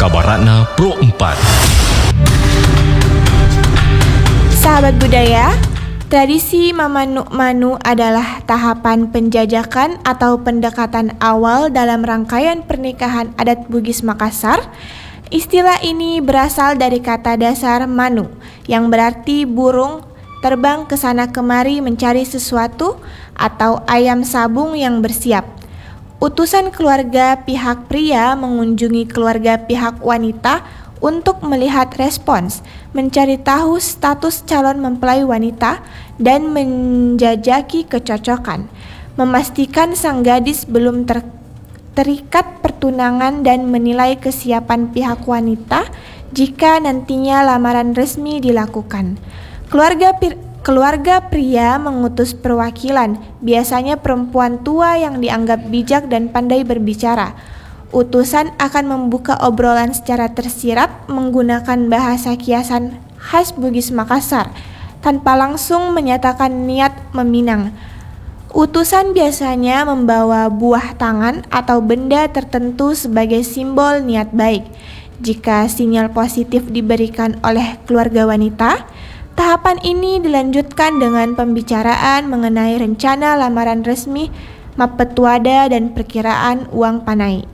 Kabar Ratna Pro 4. Sahabat budaya, tradisi Mamanu adalah tahapan penjajakan atau pendekatan awal dalam rangkaian pernikahan adat Bugis Makassar. Istilah ini berasal dari kata dasar manu, yang berarti burung terbang ke sana kemari mencari sesuatu, atau ayam sabung yang bersiap. Utusan keluarga pihak pria mengunjungi keluarga pihak wanita untuk melihat respons, mencari tahu status calon mempelai wanita, dan menjajaki kecocokan, memastikan sang gadis belum terikat pertunangan dan menilai kesiapan pihak wanita jika nantinya lamaran resmi dilakukan. Keluarga pria mengutus perwakilan, biasanya perempuan tua yang dianggap bijak dan pandai berbicara. Utusan akan membuka obrolan secara tersirat menggunakan bahasa kiasan khas Bugis Makassar, tanpa langsung menyatakan niat meminang. Utusan biasanya membawa buah tangan atau benda tertentu sebagai simbol niat baik. Jika sinyal positif diberikan oleh keluarga wanita, tahapan ini dilanjutkan dengan pembicaraan mengenai rencana lamaran resmi, mapet tuada, dan perkiraan uang panai.